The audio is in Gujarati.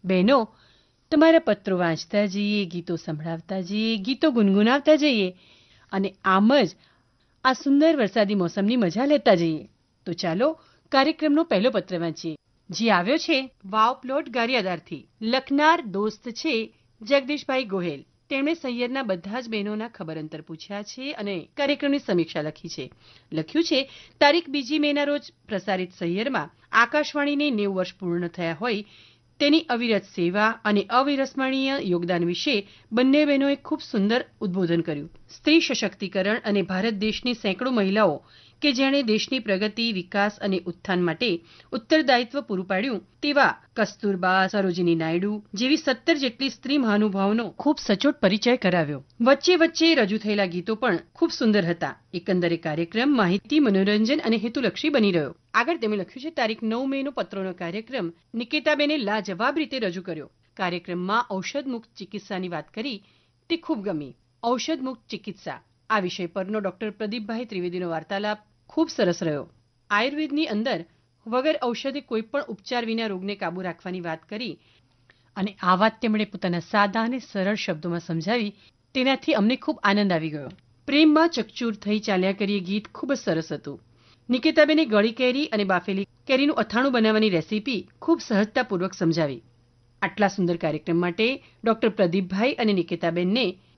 બહેનો, તમારા પત્રો વાંચતા જઈએ, ગીતો સંભળાવતા જઈએ, ગીતો ગુનગુનાવતા જઈએ અને આમ જ આ સુંદર વરસાદી મોસમની મજા લેતા જઈએ. તો ચાલો કાર્યક્રમનો પહેલો પત્ર વાંચીએ, જે આવ્યો છે વાવ પ્લોટ ગારિયાદારથી. લખનાર દોસ્ત છે જગદીશભાઈ ગોહેલ. તેમણે સૈયરના બધા જ બહેનોના ખબર અંતર પૂછ્યા છે અને કાર્યક્રમની સમીક્ષા લખી છે. લખ્યું છે, તારીખ 2 મેના રોજ પ્રસારિત સૈયરમાં આકાશવાણીને 90 વર્ષ પૂર્ણ થયા હોય તેની અવિરત સેવા અને અવિસ્મરણીય યોગદાન વિશે બંને બહેનોએ ખૂબ સુંદર ઉદ્બોધન કર્યું. સ્ત્રી સશક્તિકરણ અને ભારત દેશની સેંકડો મહિલાઓ કે જેણે દેશની પ્રગતિ, વિકાસ અને ઉત્થાન માટે ઉત્તરદાયિત્વ પૂરું પાડ્યું તેવા કસ્તુરબા, સરોજિની નાયડુ જેવી 17 જેટલી સ્ત્રી મહાનુભાવોનો ખૂબ સચોટ પરિચય કરાવ્યો. વચ્ચે વચ્ચે રજૂ થયેલા ગીતો પણ ખૂબ સુંદર હતા. એકંદરે કાર્યક્રમ માહિતી, મનોરંજન અને હેતુલક્ષી બની રહ્યો. આગળ તેમણે લખ્યું છે, તારીખ 9 મેનો પત્રોનો કાર્યક્રમ નિકેતાબેને લાજવાબ રીતે રજૂ કર્યો. કાર્યક્રમમાં ઔષધ મુક્ત ચિકિત્સાની વાત કરી તે ખૂબ ગમી. ઔષધ મુક્ત ચિકિત્સા આ વિષય પરનો ડોક્ટર પ્રદીપભાઈ ત્રિવેદીનો વાર્તાલાપ ખૂબ સરસ રહ્યો. આયુર્વેદની અંદર વગર ઔષધે કોઈ પણ ઉપચાર વિના રોગને કાબૂ રાખવાની વાત કરી અને આ વાત તેમણે પોતાના સાદા અને સરળ શબ્દોમાં સમજાવી તેનાથી અમને ખૂબ આનંદ આવી ગયો. પ્રેમમાં ચકચૂર થઈ ચાલ્યા કરીએ ગીત ખૂબ જ સરસ હતું. નિકેતાબેને ગળી કેરી અને બાફેલી કેરીનું અથાણું બનાવવાની રેસીપી ખૂબ સહજતાપૂર્વક સમજાવી. આટલા સુંદર કાર્યક્રમ માટે ડોક્ટર પ્રદીપભાઈ અને નિકેતાબેનને